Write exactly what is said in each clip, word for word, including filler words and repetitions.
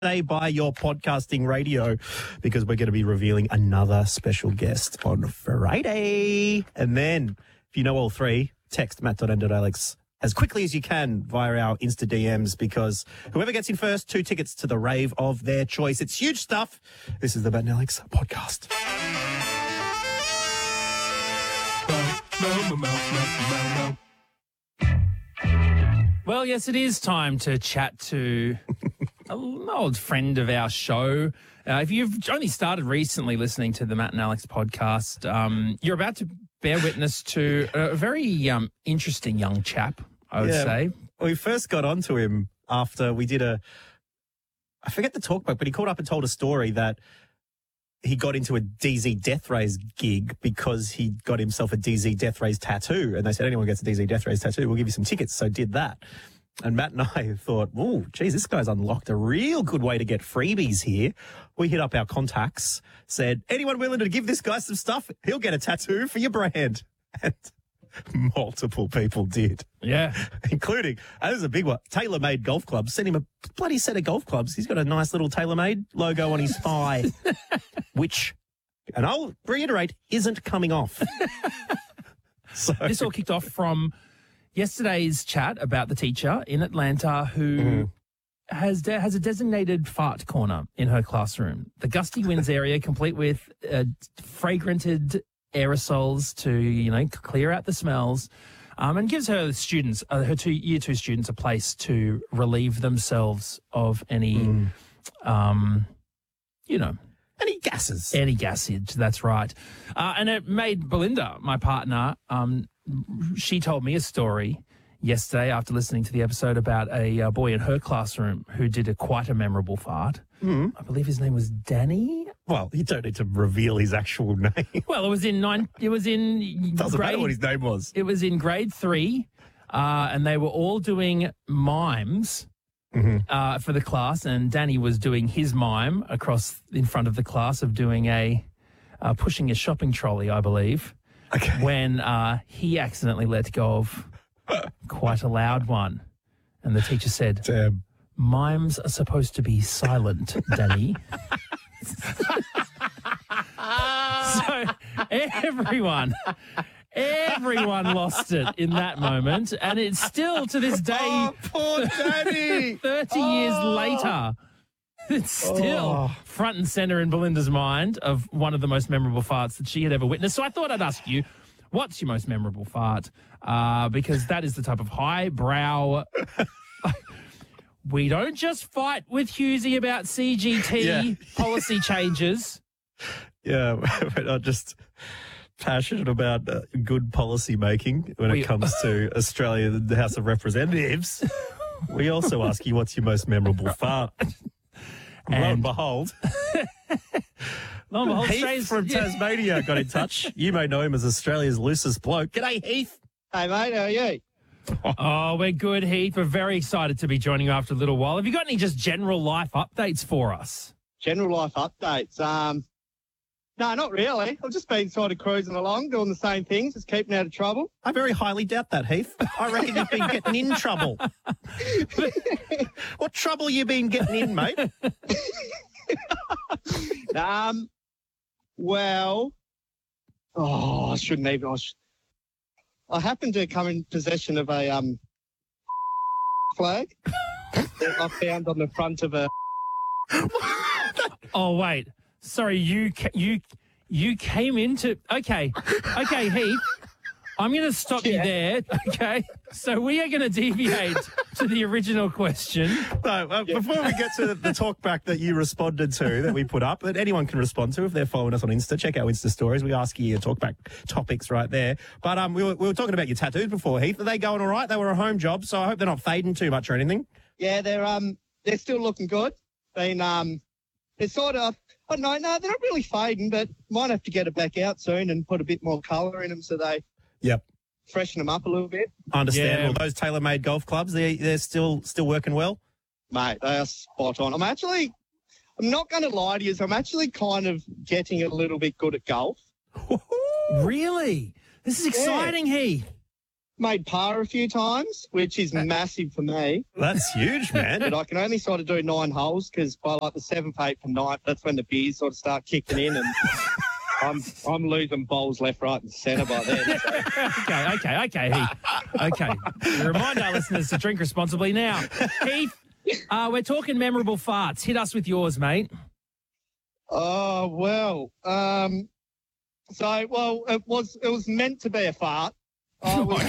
Today by your podcasting radio, because we're going to be revealing another special guest on Friday. And then, if you know all three, text matt dot n dot alex as quickly as you can via our Insta D Ms, because whoever gets in first, two tickets to the rave of their choice. It's huge stuff. This is the Matt and Alex podcast. Well, yes, it is time to chat to an old friend of our show. Uh, if you've only started recently listening to the Matt and Alex podcast, um, you're about to bear witness to a very um, interesting young chap, I would Yeah. say. We first got onto him after we did a, I forget the talkback, but he called up and told a story that he got into a D Z Death Rays gig because he got himself a D Z Death Rays tattoo. And they said, anyone gets a D Z Death Rays tattoo, we'll give you some tickets. So did that. And Matt and I thought, oh, geez, this guy's unlocked a real good way to get freebies here. We hit up our contacts, said, anyone willing to give this guy some stuff? He'll get a tattoo for your brand. And multiple people did. Yeah. Including, and this is a big one, TaylorMade Golf Clubs. Sent him a bloody set of golf clubs. He's got a nice little TaylorMade logo on his thigh, which, and I'll reiterate, isn't coming off. So This all kicked off from yesterday's chat about the teacher in Atlanta who Mm-hmm. has de- has a designated fart corner in her classroom. The gusty winds area, complete with uh, fragranted aerosols to, you know, clear out the smells, um, and gives her students, uh, her two year two students, a place to relieve themselves of any, Mm. um, you know, any gases. any gasage. That's right. Uh, and it made Belinda, my partner, um, she told me a story yesterday after listening to the episode about a uh, boy in her classroom who did a quite a memorable fart. Mm. I believe his name was Danny. Well, you don't need to reveal his actual name. Well, it was in nine. It was in Doesn't grade. matter what his name was. It was in grade three, uh, and they were all doing mimes Mm-hmm. uh, for the class, and Danny was doing his mime across in front of the class of doing a uh, pushing a shopping trolley, I believe. Okay. When uh, he accidentally let go of quite a loud one. And the teacher said, Damn. mimes are supposed to be silent, Danny. So everyone, everyone lost it in that moment. And it's still to this day, Oh, poor Danny. thirty years later, it's still Oh. front and center in Belinda's mind of one of the most memorable farts that she had ever witnessed. So I thought I'd ask you, what's your most memorable fart? Uh, because that is the type of highbrow. We don't just fight with Husey about C G T Yeah. policy changes. Yeah, we're not just passionate about uh, good policy making when We- it comes to Australia, the House of Representatives. We also ask you, what's your most memorable fart? And lo and And- behold, Lo and behold, Heath Australia's- from yeah. Tasmania got in touch. You may know him as Australia's loosest bloke. G'day, Heath. Hey, mate, how are you? Oh, we're good, Heath. We're very excited to be joining you after a little while. Have you got any just general life updates for us? General life updates. Um, no, not really. I've just been sort of cruising along, doing the same things, just keeping out of trouble. I very highly doubt that, Heath. I reckon you've been getting in trouble. What trouble you been getting in, mate? Um, well, oh, I shouldn't even. I, sh- I happened to come in possession of a um flag that I found on the front of a. Oh, wait. Sorry, you ca- you you came into... Okay. Okay, Heath. I'm going to stop you Yeah. there, okay? So we are going to deviate to the original question. No, uh, before we get to the, the talk back that you responded to, that we put up, that anyone can respond to if they're following us on Insta, check our Insta stories. We ask you your talk back topics right there. But um, we were, we were talking about your tattoos before, Heath. Are they going all right? They were a home job, so I hope they're not fading too much or anything. Yeah, they're um they're still looking good. Been um they're sort of I don't know, no, they're not really fading, but might have to get it back out soon and put a bit more colour in them so they Yep. freshen them up a little bit. Understandable. Yeah. Those TaylorMade golf clubs, they they're still still working well. Mate, they are spot on. I'm actually, I'm not going to lie to you, I'm actually kind of getting a little bit good at golf. Really? This is exciting, Heath. made par a few times, which is massive for me. That's huge, man. But I can only sort of do nine holes because by like the seventh, eighth and ninth, that's when the beers sort of start kicking in and I'm I'm losing bowls left, right and centre by then. So. Okay, okay, okay, Heath. Okay. We remind our listeners to drink responsibly now. Heath, uh, we're talking memorable farts. Hit us with yours, mate. Oh, well. Um, so, well, it was it was meant to be a fart. I, was,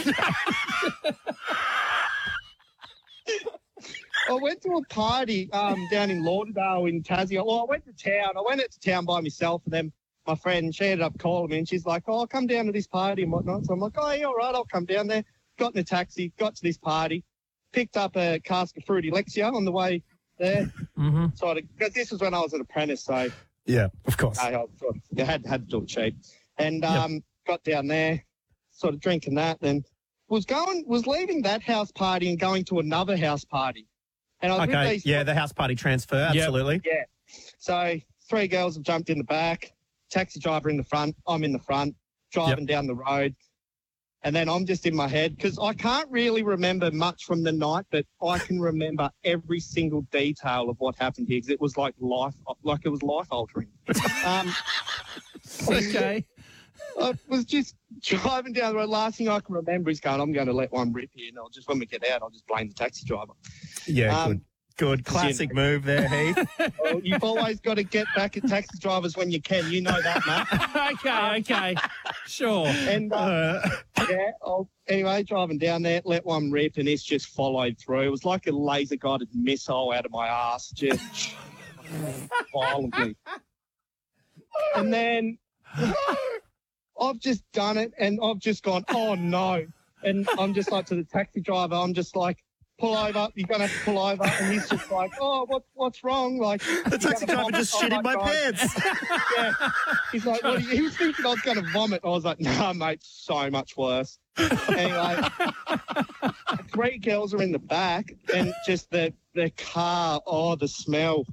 I went to a party um, down in Lauderdale in Tassie. Well, I went to town. I went out to town by myself, and then my friend, she ended up calling me, and she's like, oh, I'll come down to this party and whatnot. So I'm like, oh, yeah, all right, I'll come down there. Got in a taxi, got to this party, picked up a cask of Fruity Lexia on the way there. Mm-hmm. Sort of, because this was when I was an apprentice, so... Yeah, of course. I sort of, had, had to do it cheap. And um, yep. got down there, sort of drinking that, then was going, was leaving that house party and going to another house party. And I was okay, with these, yeah, the house party transfer, absolutely. Yep. Yeah. So three girls have jumped in the back, taxi driver in the front, I'm in the front, driving yep. down the road. And then I'm just in my head because I can't really remember much from the night, but I can remember every single detail of what happened here because it was like life, like it was life altering. Um, okay. I was just driving down the road. Last thing I can remember is going, I'm going to let one rip here. And I'll just, when we get out, I'll just blame the taxi driver. Yeah, um, good. Good. Classic you know. move there, Heath. Well, you've always got to get back at taxi drivers when you can. You know that, mate. okay, okay. Sure. And, uh, uh. yeah, I'll, anyway, driving down there, let one rip, and it's just followed through. It was like a laser-guided missile out of my ass, just violently. And then I've just done it, and I've just gone, oh, no. And I'm just like, to the taxi driver, I'm just like, pull over, you're going to have to pull over. And he's just like, oh, what, what's wrong? Like, the taxi driver just shit in my pants. Yeah. He's like, what are you? He was thinking I was going to vomit. I was like, no, nah, mate, so much worse. Anyway, three girls are in the back and just the, the car, oh, the smell.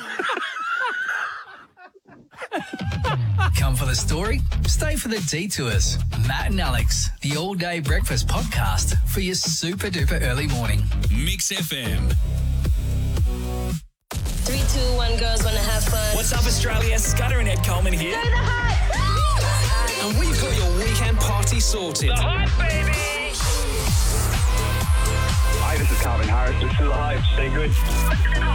Come for the story, stay for the detours. Matt and Alex, the all-day breakfast podcast for your super-duper early morning. Mix F M. Three, two, one, girls wanna have fun. What's up, Australia? Scudder and Ed Coleman here. Do the hype! And we've got your weekend party sorted. The hype, baby! Hi, this is Calvin Harris. This is the hype. Stay good.